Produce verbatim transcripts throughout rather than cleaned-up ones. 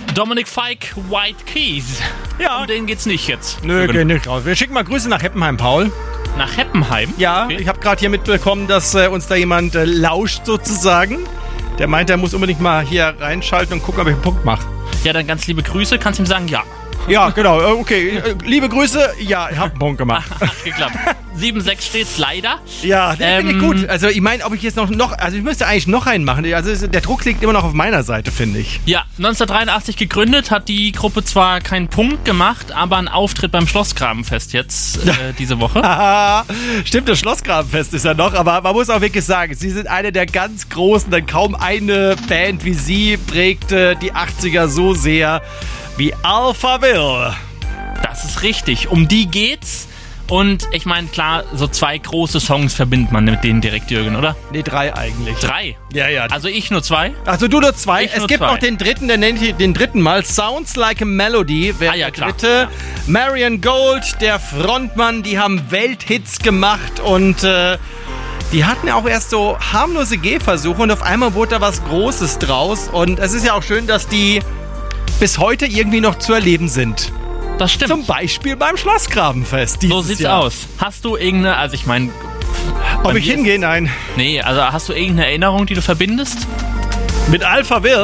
Dominic Fike, White Keys. Ja. Um den geht's nicht jetzt. Nö, geht nicht raus. Wir schicken mal Grüße nach Heppenheim, Paul. Nach Heppenheim? Ja, Okay. ich habe gerade hier mitbekommen, dass äh, uns da jemand äh, lauscht sozusagen. Der meint, er muss unbedingt mal hier reinschalten und gucken, ob ich einen Punkt mache. Ja, dann ganz liebe Grüße. Kannst du ihm sagen, ja. Ja, genau. äh, Okay, äh, liebe Grüße. Ja, ich habe einen Punkt gemacht. Hat geklappt. sieben sechs steht's leider. Ja, den finde ich Ähm, gut. Also ich meine, ob ich jetzt noch, noch, also ich müsste eigentlich noch einen machen. Also es- der Druck liegt immer noch auf meiner Seite, finde ich. Ja, neunzehnhundertdreiundachtzig gegründet, hat die Gruppe zwar keinen Punkt gemacht, aber einen Auftritt beim Schlossgrabenfest jetzt äh, diese Woche. Haha, stimmt, das Schlossgrabenfest ist ja noch, aber man muss auch wirklich sagen, sie sind eine der ganz großen, denn kaum eine Band wie sie prägte die achtziger so sehr wie Alphaville. Das ist richtig. Um die geht's. Und ich meine, klar, so zwei große Songs verbindet man mit denen direkt, Jürgen, oder? Nee, drei eigentlich. Drei. Ja, ja. Also ich nur zwei. Also du nur zwei. Ich es nur gibt zwei. noch den dritten, der nennt ich den dritten mal. Sounds Like a Melody wäre Ah, ja, der klar. dritte. Ja. Marion Gold, der Frontmann, die haben Welthits gemacht und äh, die hatten ja auch erst so harmlose Gehversuche und auf einmal wurde da was Großes draus. Und es ist ja auch schön, dass die bis heute irgendwie noch zu erleben sind. Das stimmt. Zum Beispiel beim Schlossgrabenfest. So dieses sieht's Jahr. aus. Hast du irgendeine, also ich meine... Ob ich hingehe? Nein. Nee, also hast du irgendeine Erinnerung, die du verbindest? Mit Alphaville?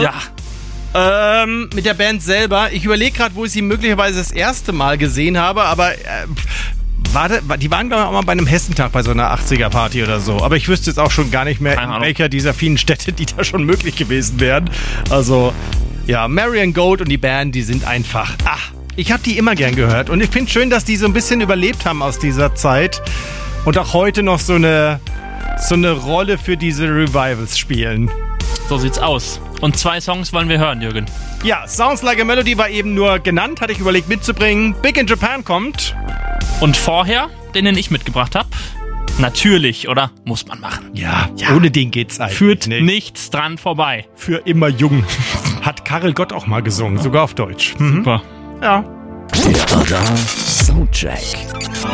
Ja. Ähm, mit der Band selber. Ich überlege gerade, wo ich sie möglicherweise das erste Mal gesehen habe, aber äh, warte, die waren glaube ich auch mal bei einem Hessentag bei so einer achtziger-Party oder so. Aber ich wüsste jetzt auch schon gar nicht mehr, Keine in Ahnung. welcher dieser vielen Städte, die da schon möglich gewesen wären. Also, ja, Marion Gold und die Band, die sind einfach... Ach, ich habe die immer gern gehört. Und ich finde schön, dass die so ein bisschen überlebt haben aus dieser Zeit und auch heute noch so eine, so eine Rolle für diese Revivals spielen. So sieht's aus. Und zwei Songs wollen wir hören, Jürgen. Ja, Sounds Like a Melody war eben nur genannt, hatte ich überlegt mitzubringen. Big in Japan kommt. Und vorher, den, den ich mitgebracht habe, natürlich, oder? Muss man machen. Ja, ohne den geht's eigentlich Führt nicht. nichts dran vorbei. Für immer jung. Hat Karel Gott auch mal gesungen, sogar auf Deutsch. Mhm. Super. Ja. Der Radar Soundcheck.